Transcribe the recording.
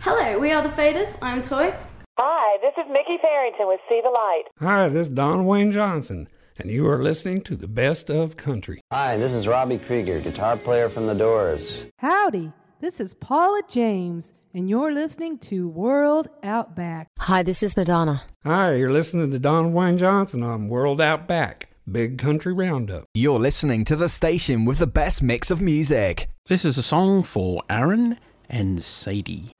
Hello, we are the Faders. I'm Toy. Hi, this is Mickey Farrington with See the Light. Hi, this is Don Wayne Johnson, and you are listening to the best of country. Hi, this is Robbie Krieger, guitar player from The Doors. Howdy, this is Paula James, and you're listening to World Outback. Hi, this is Madonna. Hi, you're listening to Don Wayne Johnson on World Outback, Big Country Roundup. You're listening to the station with the best mix of music. This is a song for Aaron and Sadie.